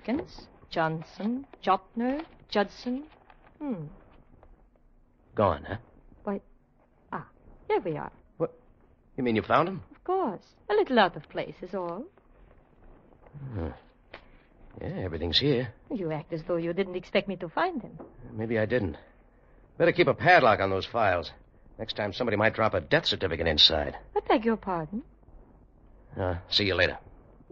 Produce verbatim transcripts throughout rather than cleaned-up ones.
Hopkins, Johnson, Jotner, Judson. Hmm. Gone, huh? Why, ah, here we are. What? You mean you found him? Of course. A little out of place is all. Hmm. Yeah, everything's here. You act as though you didn't expect me to find him. Maybe I didn't. Better keep a padlock on those files. Next time somebody might drop a death certificate inside. I beg your pardon. Uh, see you later.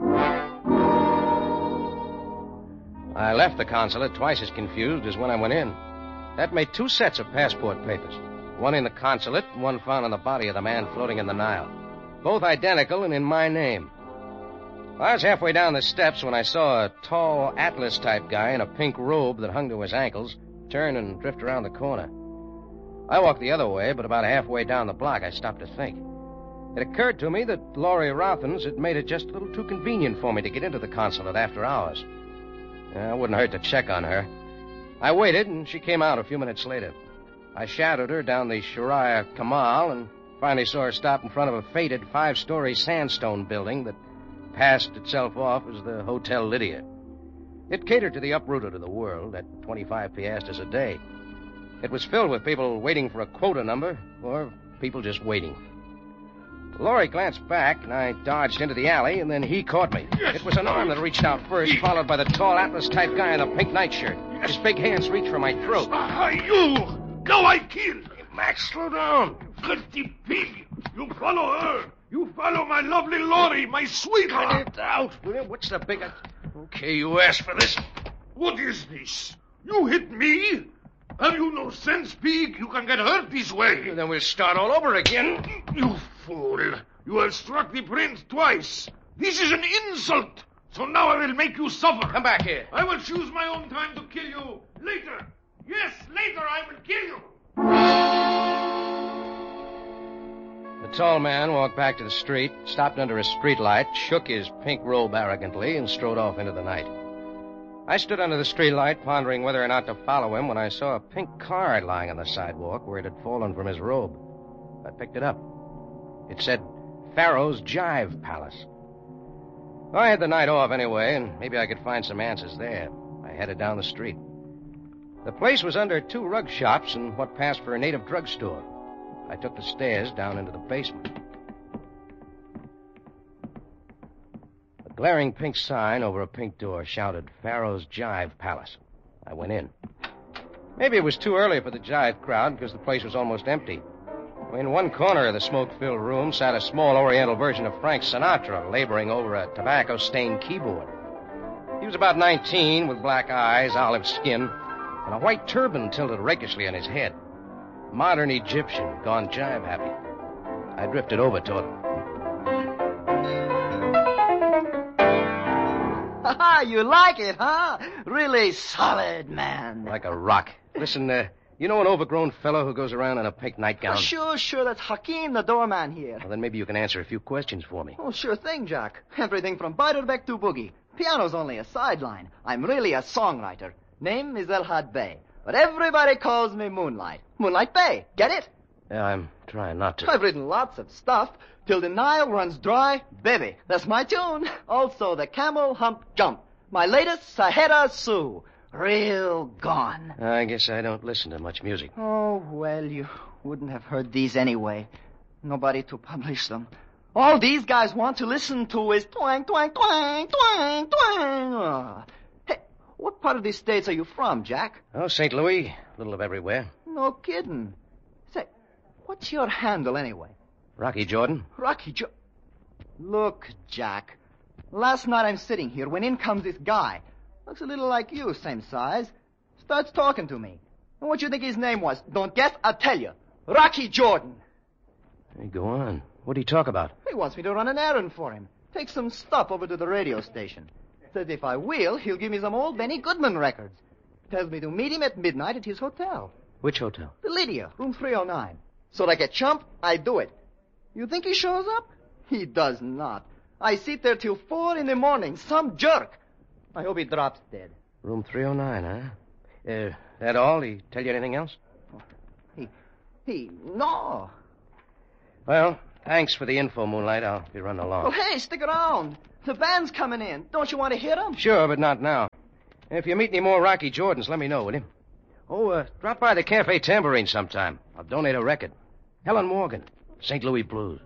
I left the consulate twice as confused as when I went in. That made two sets of passport papers. One in the consulate, and one found on the body of the man floating in the Nile. Both identical and in my name. I was halfway down the steps when I saw a tall Atlas-type guy in a pink robe that hung to his ankles turn and drift around the corner. I walked the other way, but about halfway down the block, I stopped to think. It occurred to me that Laurie Rothens had made it just a little too convenient for me to get into the consulate after hours. Yeah, it wouldn't hurt to check on her. I waited, and she came out a few minutes later. I shadowed her down the Sharia Kamal and finally saw her stop in front of a faded five-story sandstone building that passed itself off as the Hotel Lydia. It catered to the uprooted of the world at twenty-five piastres a day. It was filled with people waiting for a quota number or people just waiting. Laurie glanced back, and I dodged into the alley, and then he caught me. It was an arm that reached out first, followed by the tall Atlas-type guy in a pink nightshirt. His big hands reached for my throat. Ah, you! Go, I kill! Max, slow down. Dirty pig! You follow her! You follow my lovely Laurie, my sweetheart! Get it out. What's the big... Okay, you asked for this. What is this? You hit me? Have you no sense, pig? You can get hurt this way. Then we'll start all over again. You fool. You have struck the prince twice. This is an insult. So now I will make you suffer. Come back here. I will choose my own time to kill you. Later. Yes, later I will kill you. The tall man walked back to the street, stopped under a streetlight, shook his pink robe arrogantly, and strode off into the night. I stood under the streetlight, pondering whether or not to follow him when I saw a pink card lying on the sidewalk where it had fallen from his robe. I picked it up. It said, Pharaoh's Jive Palace. I had the night off anyway, and maybe I could find some answers there. I headed down the street. The place was under two rug shops and what passed for a native drugstore. I took the stairs down into the basement. A glaring pink sign over a pink door shouted, Pharaoh's Jive Palace. I went in. Maybe it was too early for the jive crowd because the place was almost empty. In one corner of the smoke-filled room sat a small oriental version of Frank Sinatra laboring over a tobacco-stained keyboard. He was about nineteen, with black eyes, olive skin, and a white turban tilted rakishly on his head. Modern Egyptian, gone jive happy. I drifted over toward him. Ha, you like it, huh? Really solid, man. Like a rock. Listen, uh, you know an overgrown fellow who goes around in a pink nightgown? Oh, sure, sure. That's Hakeem, the doorman here. Well, then maybe you can answer a few questions for me. Oh, sure thing, Jack. Everything from Beiderbecke to Boogie. Piano's only a sideline. I'm really a songwriter. Name is Elhad Bey. But everybody calls me Moonlight. Moonlight Bey. Get it? Yeah, I'm trying not to. I've written lots of stuff. Till the Nile runs dry, baby. That's my tune. Also, the Camel Hump Jump. My latest, Sahara Sue. Real gone. I guess I don't listen to much music. Oh, well, you wouldn't have heard these anyway. Nobody to publish them. All these guys want to listen to is twang, twang, twang, twang, twang. Oh. Hey, what part of these states are you from, Jack? Oh, Saint Louis. A little of everywhere. No kidding. Say, what's your handle anyway? Rocky Jordan. Rocky Jo... Look, Jack. Last night I'm sitting here when in comes this guy. Looks a little like you, same size. Starts talking to me. And what you think his name was? Don't guess, I'll tell you. Rocky Jordan. Hey, go on. What do you talk about? He wants me to run an errand for him. Take some stuff over to the radio station. Says if I will, he'll give me some old Benny Goodman records. Tells me to meet him at midnight at his hotel. Which hotel? The Lydia, room three oh nine. So like a chump, I do it. You think he shows up? He does not. I sit there till four in the morning. Some jerk. I hope he drops dead. Room three oh nine, huh? Uh, that all? He tell you anything else? He, he, no. Well, thanks for the info, Moonlight. I'll be running along. Well, hey, stick around. The band's coming in. Don't you want to hear them? Sure, but not now. If you meet any more Rocky Jordans, let me know, will you? Oh, uh, drop by the Cafe Tambourine sometime. I'll donate a record. Helen Morgan, Saint Louis Blues.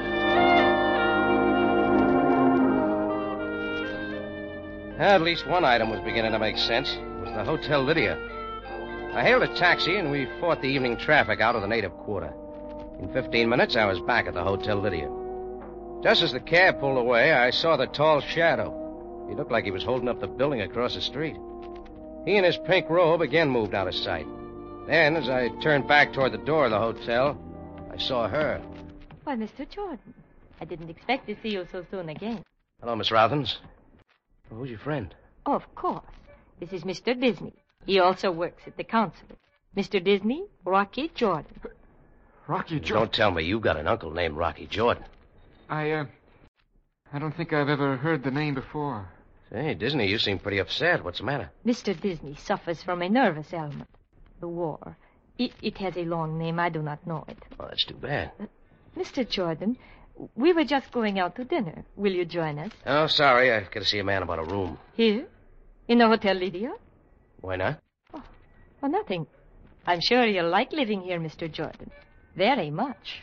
At least one item was beginning to make sense. It was the Hotel Lydia. I hailed a taxi, and we fought the evening traffic out of the native quarter. In fifteen minutes, I was back at the Hotel Lydia. Just as the cab pulled away, I saw the tall shadow. He looked like he was holding up the building across the street. He and his pink robe again moved out of sight. Then, as I turned back toward the door of the hotel, I saw her. Why, Mister Jordan, I didn't expect to see you so soon again. Hello, Miss Rothens. Well, who's your friend? Oh, of course. This is Mister Disney. He also works at the consulate. Mister Disney, Rocky Jordan. Rocky Jordan? Don't tell me you got an uncle named Rocky Jordan. I, uh... I don't think I've ever heard the name before. Say, Disney, you seem pretty upset. What's the matter? Mister Disney suffers from a nervous ailment. The war. It, it has a long name. I do not know it. Oh, that's too bad. Uh, Mister Jordan, we were just going out to dinner. Will you join us? Oh, sorry. I've got to see a man about a room. Here? In the Hotel Lydia? Why not? Oh, oh, nothing. I'm sure you'll like living here, Mister Jordan. Very much.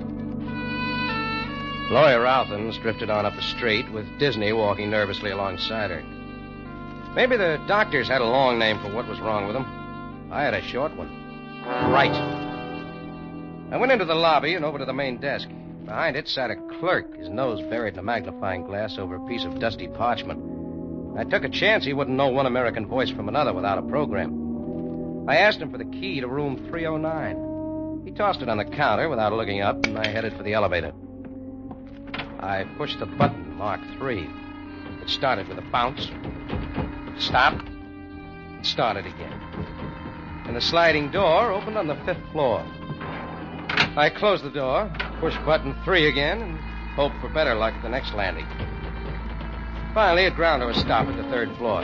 Gloria Rothens drifted on up the street with Disney walking nervously alongside her. Maybe the doctors had a long name for what was wrong with him. I had a short one. Right. I went into the lobby and over to the main desk. Behind it sat a clerk, his nose buried in a magnifying glass over a piece of dusty parchment. I took a chance he wouldn't know one American voice from another without a program. I asked him for the key to room three oh nine. He tossed it on the counter without looking up, and I headed for the elevator. I pushed the button marked three. It started with a bounce. Stop. It started again. And the sliding door opened on the fifth floor. I closed the door, pushed button three again, and hoped for better luck the next landing. Finally, it ground to a stop at the third floor.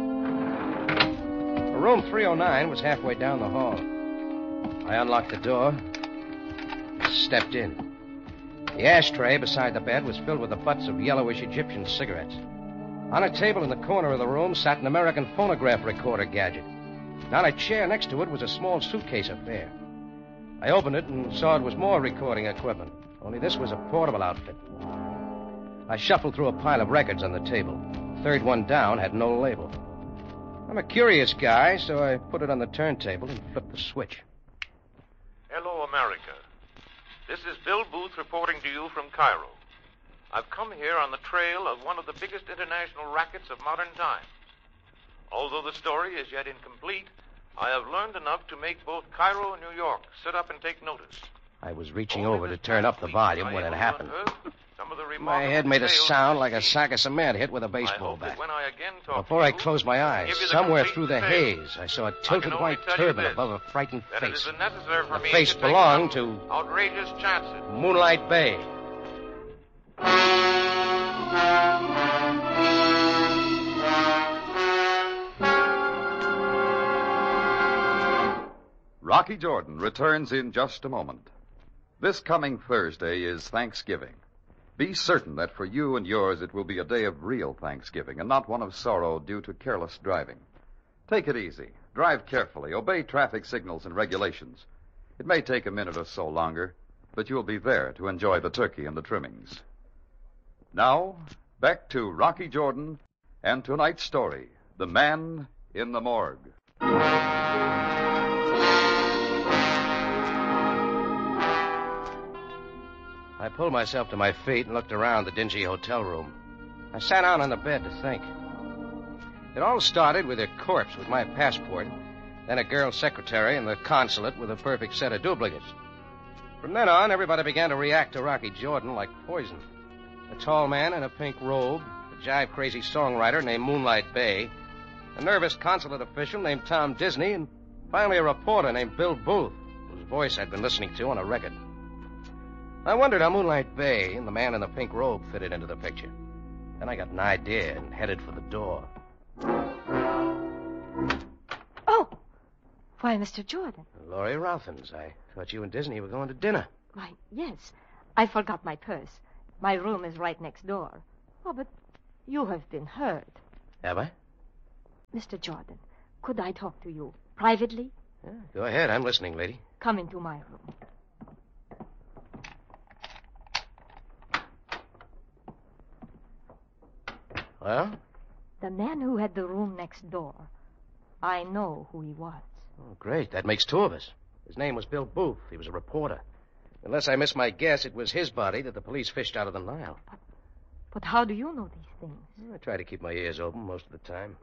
Room three oh nine was halfway down the hall. I unlocked the door, stepped in. The ashtray beside the bed was filled with the butts of yellowish Egyptian cigarettes. On a table in the corner of the room sat an American phonograph recorder gadget. And on a chair next to it was a small suitcase affair. I opened it and saw it was more recording equipment, only this was a portable outfit. I shuffled through a pile of records on the table. The third one down had no label. I'm a curious guy, so I put it on the turntable and flipped the switch. Hello, America. This is Bill Booth reporting to you from Cairo. I've come here on the trail of one of the biggest international rackets of modern times. Although the story is yet incomplete, I have learned enough to make both Cairo and New York sit up and take notice. I was reaching over to turn up the volume when it happened. Some of the My head made a sound like a sack of cement hit with a baseball bat. Before I closed my eyes, somewhere through the haze, I saw a tilted white turban above a frightened face. The face belonged to outrageous chances. Moonlight Bay. Rocky Jordan returns in just a moment. This coming Thursday is Thanksgiving. Be certain that for you and yours it will be a day of real Thanksgiving and not one of sorrow due to careless driving. Take it easy. Drive carefully. Obey traffic signals and regulations. It may take a minute or so longer, but you'll be there to enjoy the turkey and the trimmings. Now, back to Rocky Jordan and tonight's story, The Man in the Morgue. I pulled myself to my feet and looked around the dingy hotel room. I sat down on the bed to think. It all started with a corpse with my passport, then a girl secretary and the consulate with a perfect set of duplicates. From then on, everybody began to react to Rocky Jordan like poison. A tall man in a pink robe, a jive-crazy songwriter named Moonlight Bay, a nervous consulate official named Tom Disney, and finally a reporter named Bill Booth, whose voice I'd been listening to on a record. I wondered how Moonlight Bay and the man in the pink robe fitted into the picture. Then I got an idea and headed for the door. Oh! Why, Mister Jordan. Laurie Rothens, I thought you and Disney were going to dinner. Why, yes. I forgot my purse. My room is right next door. Oh, but you have been hurt. Have I? Mister Jordan, could I talk to you privately? Yeah, go ahead. I'm listening, lady. Come into my room. Well? The man who had the room next door. I know who he was. Oh, great. That makes two of us. His name was Bill Booth. He was a reporter. Unless I miss my guess, it was his body that the police fished out of the Nile. But, but how do you know these things? I try to keep my ears open most of the time.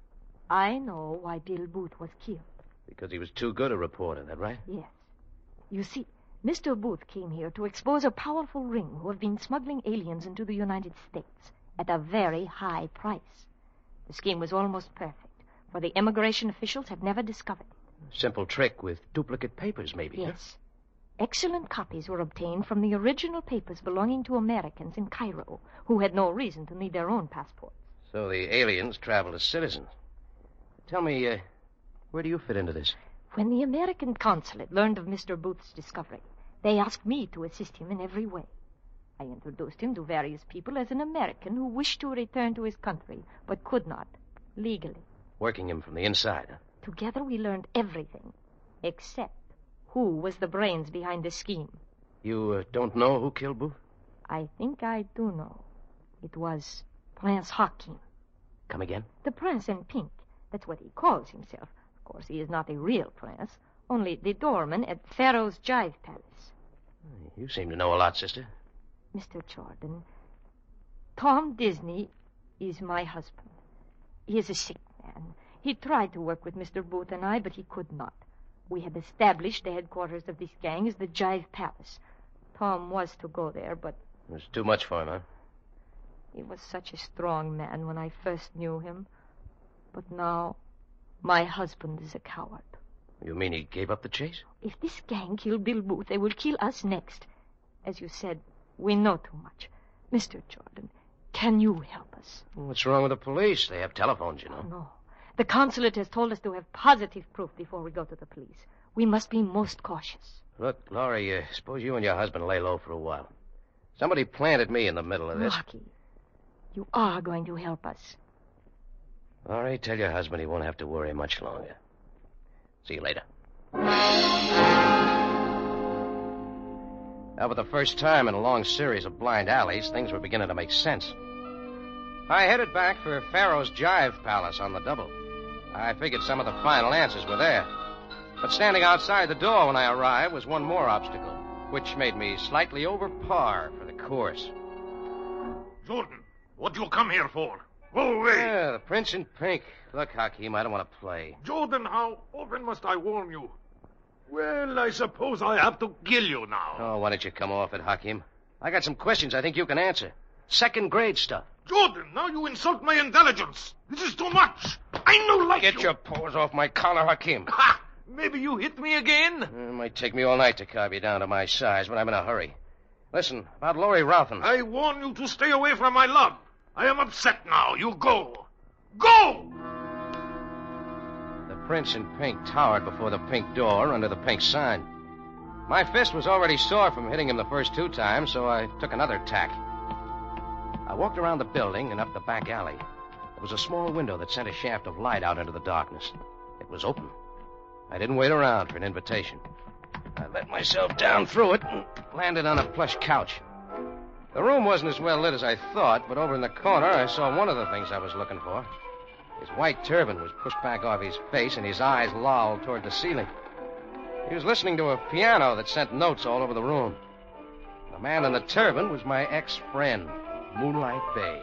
I know why Bill Booth was killed. Because he was too good a reporter, that right? Yes. You see, Mister Booth came here to expose a powerful ring who have been smuggling aliens into the United States at a very high price. The scheme was almost perfect, for the immigration officials have never discovered it. Simple trick with duplicate papers, maybe. Yes. Huh? Excellent copies were obtained from the original papers belonging to Americans in Cairo, who had no reason to need their own passports. So the aliens traveled as citizens. Tell me, uh, where do you fit into this? When the American consulate learned of Mister Booth's discovery, they asked me to assist him in every way. I introduced him to various people as an American who wished to return to his country, but could not, legally. Working him from the inside, huh? Together we learned everything, except who was the brains behind the scheme. You uh, don't know who killed Booth? I think I do know. It was Prince Hakim. Come again? The prince in pink. That's what he calls himself. Of course, he is not a real prince, only the doorman at Pharaoh's Jive Palace. You seem to know a lot, sister. Mister Jordan, Tom Disney is my husband. He is a sick man. He tried to work with Mister Booth and I, but he could not. We had established the headquarters of this gang as the Jive Palace. Tom was to go there, but... It was too much for him, huh? He was such a strong man when I first knew him. But now, my husband is a coward. You mean he gave up the chase? If this gang killed Bill Booth, they will kill us next. As you said, we know too much. Mister Jordan, can you help us? What's wrong with the police? They have telephones, you know. No. The consulate has told us to have positive proof before we go to the police. We must be most cautious. Look, Laurie, uh, suppose you and your husband lay low for a while. Somebody planted me in the middle of this. Rocky, you are going to help us. Laurie, tell your husband he won't have to worry much longer. See you later. Now, for the first time in a long series of blind alleys, things were beginning to make sense. I headed back for Pharaoh's Jive Palace on the double. I figured some of the final answers were there. But standing outside the door when I arrived was one more obstacle, which made me slightly over par for the course. Jordan, what do you come here for? Go away. Yeah, the prince in pink. Look, Hakim, I don't want to play. Jordan, how often must I warn you? Well, I suppose I have to kill you now. Oh, why don't you come off it, Hakim? I got some questions I think you can answer. Second grade stuff. Jordan, now you insult my intelligence. This is too much. I know like Get you. your paws off my collar, Hakim. Ha! Maybe you hit me again? It might take me all night to carve you down to my size, but I'm in a hurry. Listen, about Laurie Routhen. I warn you to stay away from my love. I am upset now. You go. Go! The prince in pink towered before the pink door under the pink sign. My fist was already sore from hitting him the first two times, so I took another tack. I walked around the building and up the back alley. There was a small window that sent a shaft of light out into the darkness. It was open. I didn't wait around for an invitation. I let myself down through it and landed on a plush couch. The room wasn't as well lit as I thought, but over in the corner I saw one of the things I was looking for. His white turban was pushed back off his face, and his eyes lolled toward the ceiling. He was listening to a piano that sent notes all over the room. The man in the turban was my ex-friend, Moonlight Bay.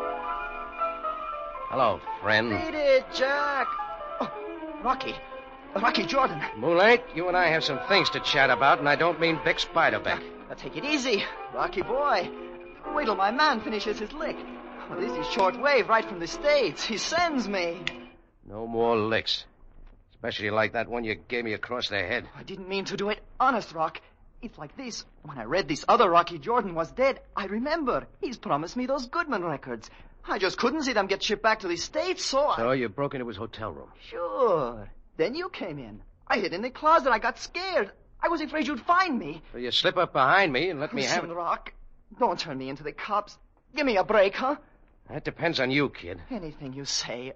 Hello, friend. Beat it, Jack. Oh, Rocky. Rocky Jordan. Moonlight, you and I have some things to chat about, and I don't mean Vic Spiderbeck. Now take it easy, Rocky boy. Wait till my man finishes his lick. Oh, this is shortwave right from the States. He sends me. No more licks. Especially like that one you gave me across the head. I didn't mean to do it. Honest, Rock. It's like this. When I read this other Rocky Jordan was dead, I remember. He's promised me those Goodman records. I just couldn't see them get shipped back to the States, so I... So you broke into his hotel room? Sure. Then you came in. I hid in the closet. I got scared. I was afraid you'd find me. So you slip up behind me and let me Listen, have it. Rock, don't turn me into the cops. Give me a break, huh? That depends on you, kid. Anything you say.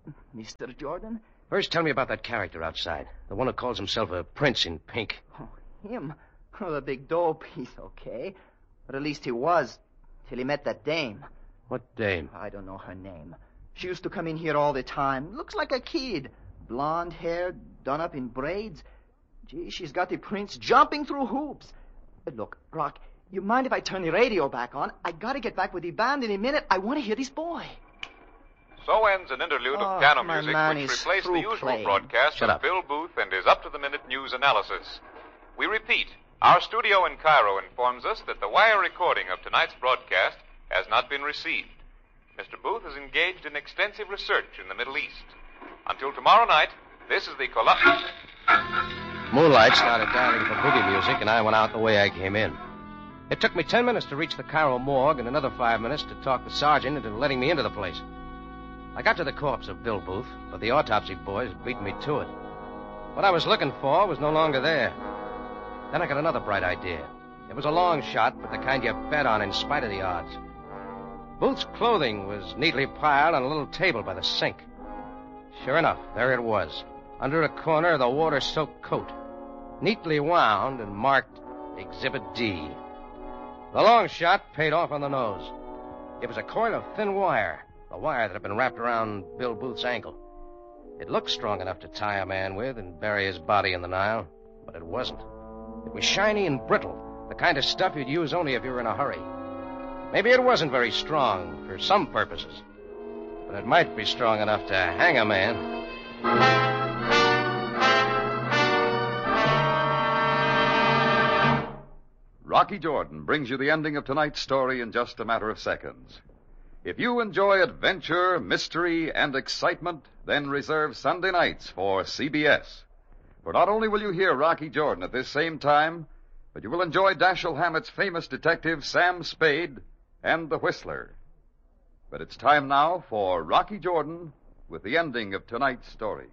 Mister Jordan? First, tell me about that character outside. The one who calls himself a prince in pink. Oh, him? Oh, the big dope. He's okay. But at least he was, till he met that dame. What dame? I don't know her name. She used to come in here all the time. Looks like a kid. Blonde hair, done up in braids. Gee, she's got the prince jumping through hoops. But look, Rock, you mind if I turn the radio back on? I gotta get back with the band in a minute. I want to hear this boy. So ends an interlude Oh, of piano my music man which is replaced the through usual playing. broadcast Shut of up. Bill Booth and his up-to-the-minute news analysis. We repeat, our studio in Cairo informs us that the wire recording of tonight's broadcast has not been received. Mister Booth is engaged in extensive research in the Middle East. Until tomorrow night, this is the Columbia... Moonlight started dialing for boogie music, and I went out the way I came in. It took me ten minutes to reach the Cairo morgue and another five minutes to talk the sergeant into letting me into the place. I got to the corpse of Bill Booth, but the autopsy boys beat me to it. What I was looking for was no longer there. Then I got another bright idea. It was a long shot, but the kind you bet on in spite of the odds. Booth's clothing was neatly piled on a little table by the sink. Sure enough, there it was, under a corner of the water-soaked coat, neatly wound and marked Exhibit D. The long shot paid off on the nose. It was a coil of thin wire, the wire that had been wrapped around Bill Booth's ankle. It looked strong enough to tie a man with and bury his body in the Nile, but it wasn't. It was shiny and brittle, the kind of stuff you'd use only if you were in a hurry. Maybe it wasn't very strong for some purposes, but it might be strong enough to hang a man. Rocky Jordan brings you the ending of tonight's story in just a matter of seconds. If you enjoy adventure, mystery, and excitement, then reserve Sunday nights for C B S. For not only will you hear Rocky Jordan at this same time, but you will enjoy Dashiell Hammett's famous detective Sam Spade and The Whistler. But it's time now for Rocky Jordan with the ending of tonight's story.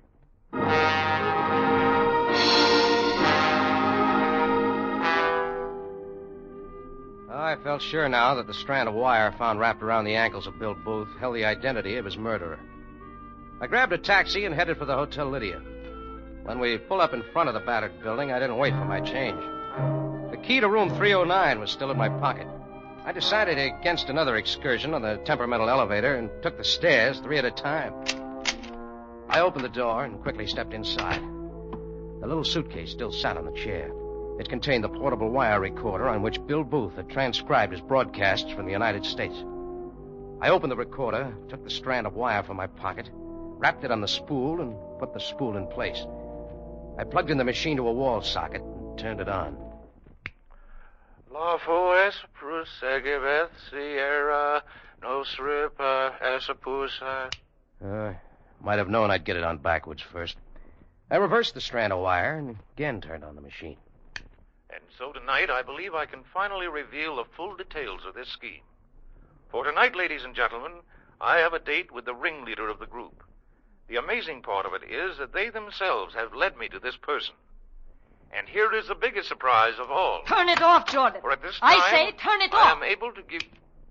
I felt sure now that the strand of wire found wrapped around the ankles of Bill Booth held the identity of his murderer. I grabbed a taxi and headed for the Hotel Lydia. When we pulled up in front of the battered building, I didn't wait for my change. The key to room three oh nine was still in my pocket. I decided against another excursion on the temperamental elevator and took the stairs three at a time. I opened the door and quickly stepped inside. The little suitcase still sat on the chair. It contained the portable wire recorder on which Bill Booth had transcribed his broadcasts from the United States. I opened the recorder, took the strand of wire from my pocket, wrapped it on the spool, and put the spool in place. I plugged in the machine to a wall socket and turned it on. Lawful Esprusegibeth Sierra Nosripa Esapusa. Uh, might have known I'd get it on backwards first. I reversed the strand of wire and again turned on the machine. And so tonight, I believe I can finally reveal the full details of this scheme. For tonight, ladies and gentlemen, I have a date with the ringleader of the group. The amazing part of it is that they themselves have led me to this person. And here is the biggest surprise of all. Turn it off, Jordan. For at this time, I say turn it I off. am able to give...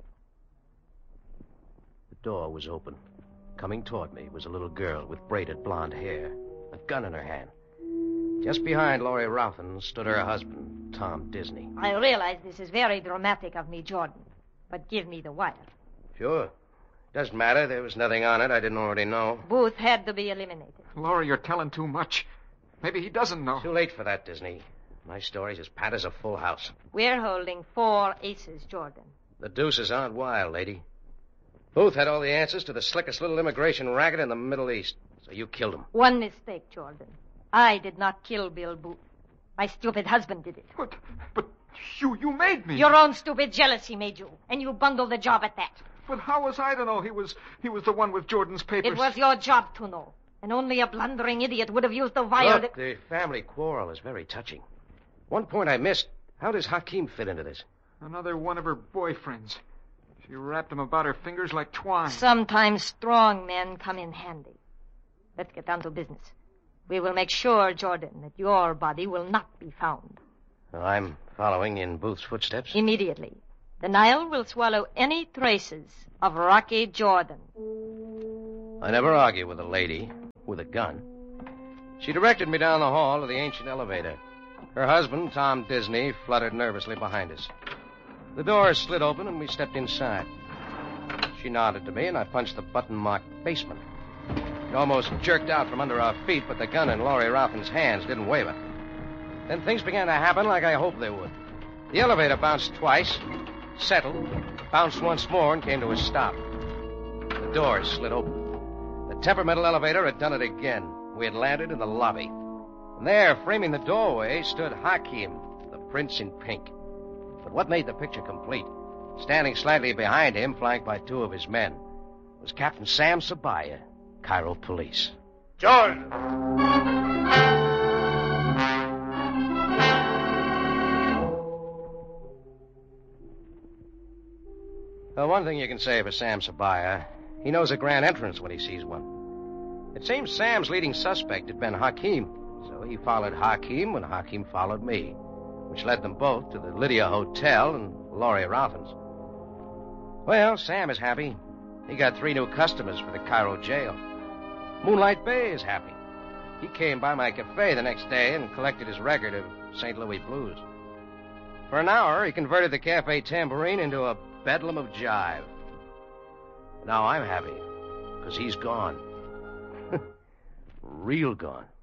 The door was open. Coming toward me was a little girl with braided blonde hair, a gun in her hand. Just behind Laurie Routhen stood her husband, Tom Disney. I realize this is very dramatic of me, Jordan, but give me the wire. Sure. Doesn't matter. There was nothing on it I didn't already know. Booth had to be eliminated. Laura, you're telling too much. Maybe he doesn't know. Too late for that, Disney. My story's as pat as a full house. We're holding four aces, Jordan. The deuces aren't wild, lady. Booth had all the answers to the slickest little immigration racket in the Middle East, so you killed him. One mistake, Jordan. I did not kill Bill Booth. My stupid husband did it. But, but you, you made me. Your own stupid jealousy made you, and you bungled the job at that. But how was I to know he was he was the one with Jordan's papers? It was your job to know, and only a blundering idiot would have used the wire. Look, the family quarrel is very touching. One point I missed. How does Hakim fit into this? Another one of her boyfriends. She wrapped him about her fingers like twine. Sometimes strong men come in handy. Let's get down to business. We will make sure, Jordan, that your body will not be found. Well, I'm following in Booth's footsteps. I never argue with a lady with a gun. She directed me down the hall to the ancient elevator. Her husband, Tom Disney, fluttered nervously behind us. The door slid open and we stepped inside. She nodded to me and I punched the button marked basement. It almost jerked out from under our feet, but the gun in Laurie Ralphin's hands didn't waver. Then things began to happen like I hoped they would. The elevator bounced twice, settled, bounced once more, and came to a stop. The doors slid open. The temperamental elevator had done it again. We had landed in the lobby. And there, framing the doorway, stood Hakim, the prince in pink. But what made the picture complete, standing slightly behind him, flanked by two of his men, was Captain Sam Sabaya, Cairo Police. John! Well, one thing you can say for Sam Sabaya, he knows a grand entrance when he sees one. It seems Sam's leading suspect had been Hakim, so he followed Hakim when Hakim followed me, which led them both to the Lydia Hotel and Laurie Ralphin's. Well, Sam is happy. He got three new customers for the Cairo jail. Moonlight Bay is happy. He came by my cafe the next day and collected his record of Saint Louis blues. For an hour, he converted the Cafe Tambourine into a bedlam of jive. Now I'm happy, because he's gone. Real gone.